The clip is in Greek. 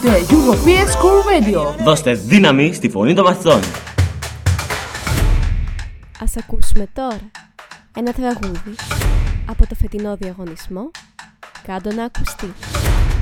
Ακούτε European School Radio. Δώστε δύναμη στη φωνή των μαθητών. Ας ακούσουμε τώρα ένα τραγούδι από το φετινό διαγωνισμό «Κάντο να ακουστεί».